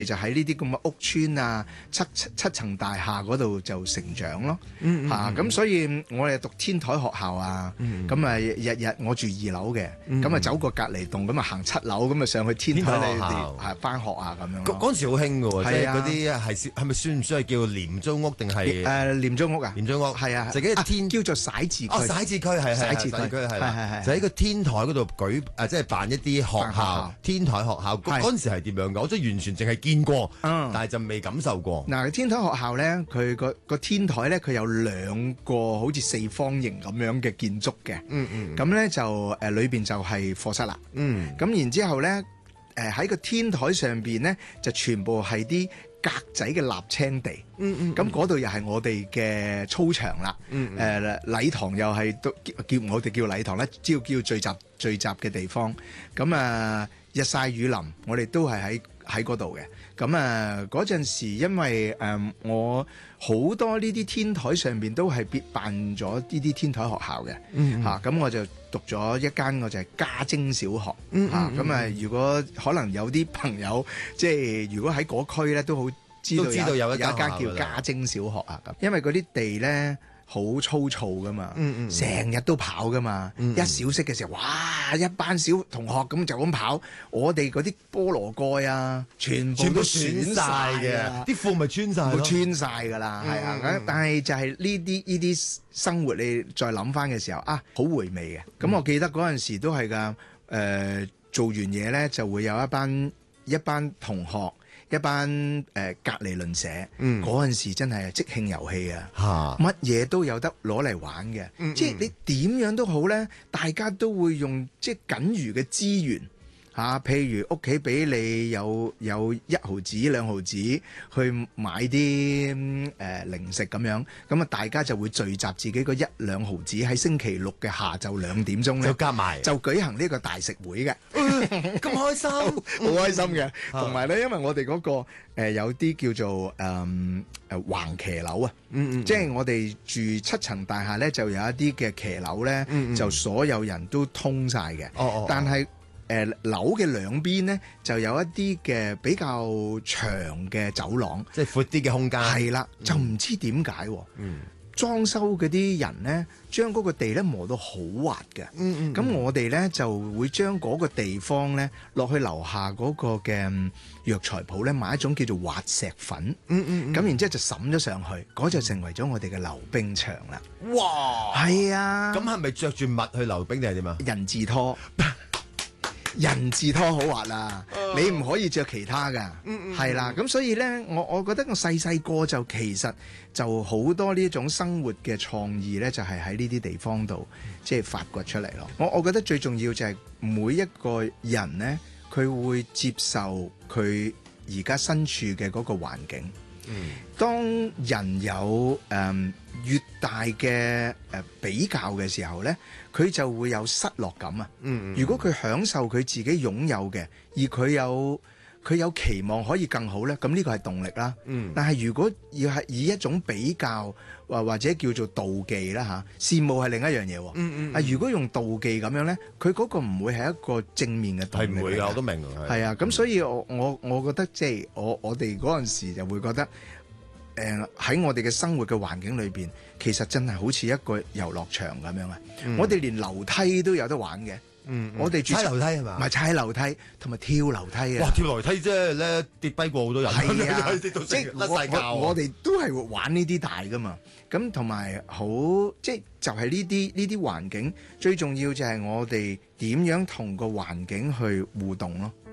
就喺呢啲咁嘅屋邨啊、七層大廈嗰度就成長咯。咁所以我哋讀天台學校啊，咁啊日我住2樓嘅，咁啊走過隔離棟，咁啊行7樓，咁啊上去天台裏邊係返學啊咁樣。 嗰陣時好興嘅喎，即係嗰啲係咪算唔算係叫廉租屋定係廉租屋啊？ 廉租屋係啊，就係叫做徙置區。 徙置區係徙置區係就喺個天台嗰度即係辦一啲學校天台學校。嗰陣時係點樣嘅？我真係完全淨係見過，但係就未感受過。 嗱，天台學校咧，佢個天台咧，佢有2個好似四方形咁樣嘅建築嘅。咁咧就裏邊就係課室啦。咁然之後咧，喺個天台上邊咧，就全部係啲格仔嘅瀝青地。咁嗰度又係我哋嘅操場啦。禮堂又係都叫我哋叫禮堂啦，只要叫聚集嘅地方。咁日曬雨淋，我哋都係喺嗰度嘅。咁嗰陣時，因為我好多呢啲天台上邊都係辦咗呢啲天台學校嘅。咁我就讀咗一間，我就係家精小學。如果可能有啲朋友即係如果喺嗰區咧，都好知道有一間叫家精小學啊。咁因為嗰啲地咧好粗糙噶嘛，成日都跑噶嘛。一小息嘅時候，哇！一班小同學咁就咁跑，我哋嗰啲菠蘿蓋啊，全部都損晒嘅， 啲褲咪穿晒， 穿晒噶啦，係啊。但係就係呢啲生活，你再諗翻嘅時候啊，好回味嘅。咁我記得嗰陣時都係噶，做完嘢咧就會有一班同學。一班隔離鄰舍，嗰陣時真係即興遊戲啊！乜嘢都有得攞嚟玩嘅，即係你點樣都好咧，大家都會用即係僅餘嘅資源譬如屋企俾你有1毫子2毫子去買啲零食咁樣，咁啊大家就會聚集自己嗰1-2毫子喺星期六嘅下晝2點鐘咧， 就夾埋就舉行呢個大食會嘅。 咁開心， 好開心嘅。同埋咧，因為我哋嗰個有啲叫做橫騎樓啊，即係我哋住7層大廈咧，就有一啲嘅騎樓咧，就所有人都通晒嘅。但係樓嘅兩邊咧，就有一啲嘅比較長嘅走廊， 即係闊啲嘅空間。 係啦，就唔知點解裝修嗰啲人咧，將嗰個地咧磨到好滑嘅。咁我哋咧就會將嗰個地方咧落去樓下嗰個嘅藥材鋪咧買一種叫做滑石粉。咁然之後就滲咗上去，嗰就成為咗我哋嘅溜冰場啦。 哇！ 係啊！ 咁係咪着住襪去溜冰定係點啊？ 人字拖。人字拖好滑啦，你唔可以着其他噶，係啦。咁所以咧，我覺得我細個就其實就好多呢種生活嘅創意咧，就係喺呢啲地方度即係發掘出嚟咯。我覺得最重要就係每一個人咧，佢會接受佢而家身處嘅嗰個環境。當人有越大嘅比較嘅時候咧，佢就會有失落感啊。如果佢享受佢自己擁有嘅，而佢有期望可以更好咧，咁呢個係動力啦。但係如果要係以一種比較或者叫做妒忌啦羨慕係另一樣嘢。如果用妒忌咁樣咧，佢嗰個唔會係一個正面嘅動力。係唔會㗎，我都明。係啊，咁所以我覺得即係我哋嗰陣時就會覺得喺我哋嘅生活嘅環境裏邊，其實真係好似一個遊樂場咁樣啊！我哋連樓梯都有得玩嘅。我哋住踩樓梯係嘛？ 唔係踩樓梯，同埋跳樓梯啊！ 哇！跳樓梯即係咧跌低過好多人。係啊，即係我哋都係玩呢啲大噶嘛。咁同埋好即係就係呢啲環境最重要就係我哋點樣同個環境去互動咯。